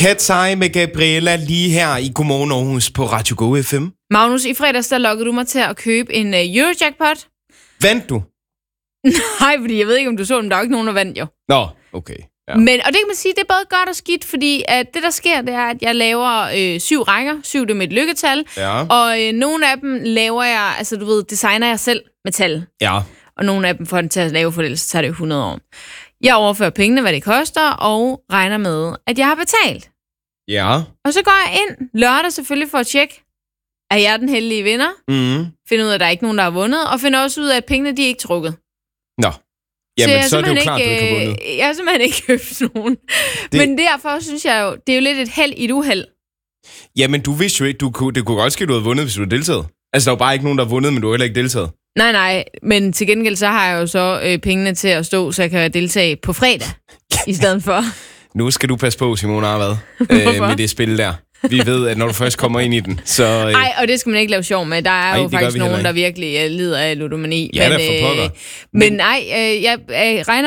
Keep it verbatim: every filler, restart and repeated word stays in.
Katsej med Gabriella lige her i Godmorgen Aarhus på Radio Go F M. Magnus, i fredags der lokkede du mig til at købe en uh, Eurojackpot. Vandt du? Nej, fordi jeg ved ikke, om du så den. Der er jo ikke nogen, der vandt jo. Nå, okay. Ja. Men, og det kan man sige, det er både godt og skidt, fordi at det, der sker, det er, at jeg laver øh, syv rækker. Syv, det er mit lykketal. Ja. Og øh, nogle af dem laver jeg, altså du ved, designer jeg selv med tal. Ja. Og nogle af dem får den til at lave, for ellers så tager det jo hundrede år. Jeg overfører pengene, hvad det koster, og regner med, at jeg har betalt. Ja. Og så går jeg ind lørdag selvfølgelig for at tjekke, er jeg den heldige vinder? Mm. Finder ud af, at der er ikke nogen, der har vundet, og finder også ud af, at pengene de er ikke trukket. Nå. Jamen, så, så er det jo ikke, klart, du ikke har vundet. Jeg har simpelthen ikke købt nogen. Det... Men derfor synes jeg jo, det er jo lidt et held i et uheld. Jamen, du vidste jo ikke, du kunne, det kunne godt ske, at du havde vundet, hvis du havde deltaget. Altså, der var bare ikke nogen, der har vundet, men du har heller ikke deltaget. Nej, nej, men til gengæld så har jeg jo så øh, pengene til at stå, så jeg kan deltage på fredag i stedet for. Nu skal du passe på, Simone Arvad, øh, med det spil der. Vi ved, at når du først kommer ind i den, så... Øh... Ej, og det skal man ikke lave sjov med. Der er ej, jo faktisk nogen, der virkelig uh, lider af ludomani. Ja, men, der for pokker. øh, men nej, øh, jeg øh, regner